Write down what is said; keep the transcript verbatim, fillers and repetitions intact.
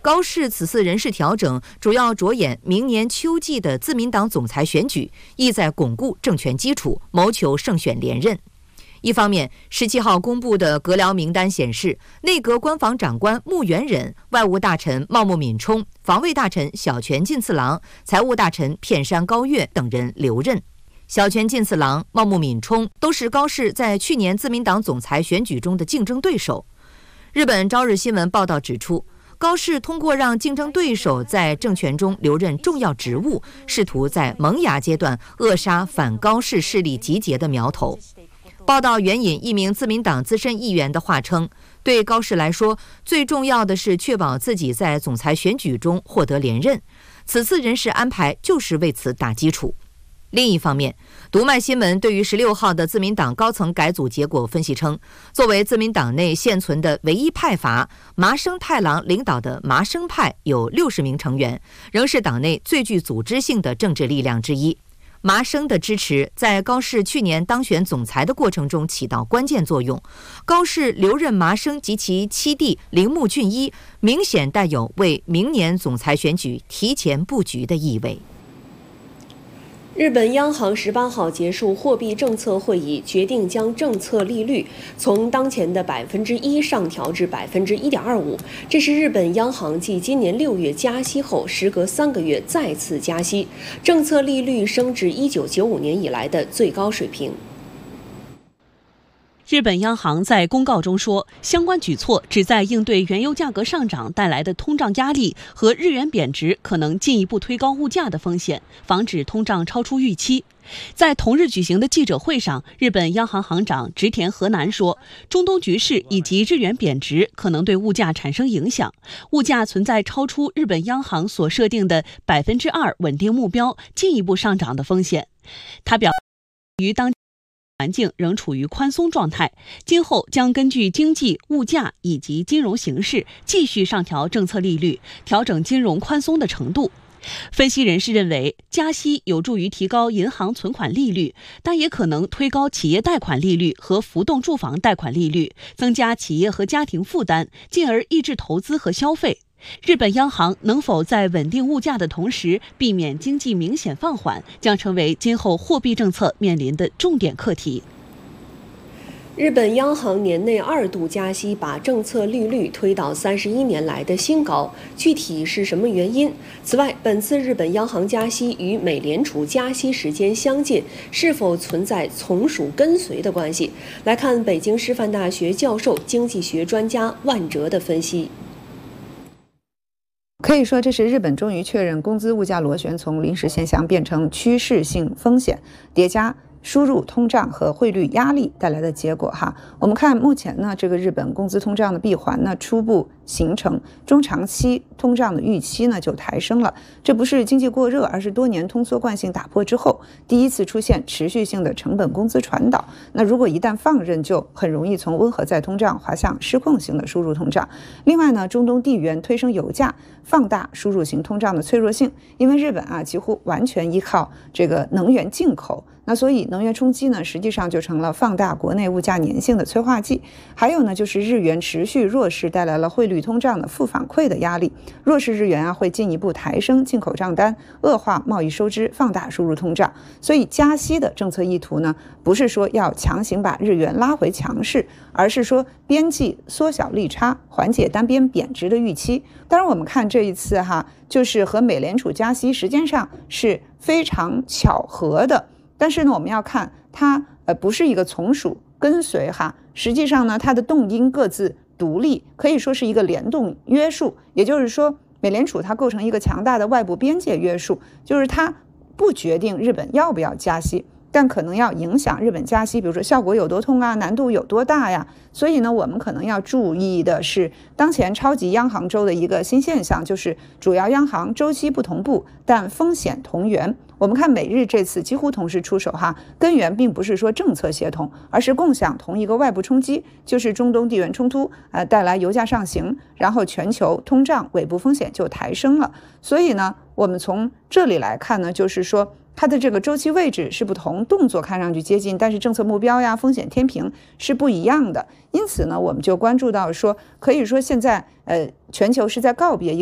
高市此次人事调整主要着眼明年秋季的自民党总裁选举，意在巩固政权基础，谋求胜选连任。一方面，十七号公布的阁僚名单显示，内阁官房长官穆元忍、外务大臣茂木敏充、防卫大臣小泉进次郎、财务大臣片山高月等人留任。小泉进次郎、茂木敏充都是高市在去年自民党总裁选举中的竞争对手。日本朝日新闻报道指出，高市通过让竞争对手在政权中留任重要职务，试图在萌芽阶段扼杀反高市势力集结的苗头。报道援引一名自民党资深议员的话称，对高市来说，最重要的是确保自己在总裁选举中获得连任，此次人事安排就是为此打基础。另一方面，读卖新闻对于十六号的自民党高层改组结果分析称，作为自民党内现存的唯一派阀，麻生太郎领导的麻生派有六十名成员，仍是党内最具组织性的政治力量之一。麻生的支持在高市去年当选总裁的过程中起到关键作用。高市留任麻生及其七弟铃木俊一，明显带有为明年总裁选举提前布局的意味。 日本央行十八号结束货币政策会议，决定将政策利率从当前的百分之一上调至百分之一点二五。这是日本央行继今年六月加息后，时隔三个月再次加息，政策利率升至一九九五年以来的最高水平。 日本央行在公告中说，相关举措旨在应对原油价格上涨带来的通胀压力和日元贬值可能进一步推高物价的风险，防止通胀超出预期。在同日举行的记者会上，日本央行行长植田和男说，中东局势以及日元贬值可能对物价产生影响，物价存在超出日本央行所设定的百分之二稳定目标进一步上涨的风险。他表示，于当环境仍处于宽松状态，今后将根据经济、物价以及金融形势继续上调政策利率，调整金融宽松的程度。分析人士认为，加息有助于提高银行存款利率，但也可能推高企业贷款利率和浮动住房贷款利率，增加企业和家庭负担，进而抑制投资和消费。日本央行能否在稳定物价的同时避免经济明显放缓，将成为今后货币政策面临的重点课题。 日本央行年内二度加息，把政策利率推到三十一年来的新高，具体是什么原因？此外，本次日本央行加息与美联储加息时间相近，是否存在从属跟随的关系？来看北京师范大学教授、经济学专家万哲的分析。 可以说，这是日本终于确认工资物价螺旋从临时现象变成趋势性风险，叠加输入通胀和汇率压力带来的结果哈。我们看目前呢，这个日本工资通胀的闭环呢初步形成，中长期通胀的预期呢就抬升了。这不是经济过热，而是多年通缩惯性打破之后，第一次出现持续性的成本工资传导。那如果一旦放任，就很容易从温和再通胀滑向失控型的输入通胀。另外呢，中东地缘推升油价，放大输入型通胀的脆弱性，因为日本啊几乎完全依靠这个能源进口。那所以能源冲击呢，实际上就成了放大国内物价粘性的催化剂。还有呢，就是日元持续弱势带来了汇率通胀的负反馈的压力。弱势日元啊，会进一步抬升进口账单，恶化贸易收支，放大输入通胀。所以加息的政策意图呢，不是说要强行把日元拉回强势，而是说边际缩小利差，缓解单边贬值的预期。当然，我们看这一次哈，就是和美联储加息，实际上是非常巧合的。但是呢，我们要看它呃不是一个从属跟随哈，实际上呢，它的动因各自独立，可以说是一个联动约束。也就是说，美联储它构成一个强大的外部边界约束，就是它不决定日本要不要加息，但可能要影响日本加息，比如说效果有多痛啊，难度有多大呀。所以呢，我们可能要注意的是，当前超级央行周的一个新现象，就是主要央行周期不同步，但风险同源。我们看美日这次几乎同时出手哈，根源并不是说政策协同，而是共享同一个外部冲击，就是中东地缘冲突，呃，带来油价上行，然后全球通胀尾部风险就抬升了。所以呢，我们从这里来看呢，就是说它的这个周期位置是不同，动作看上去接近，但是政策目标呀、风险天平是不一样的。因此呢，我们就关注到说，可以说现在呃，全球是在告别一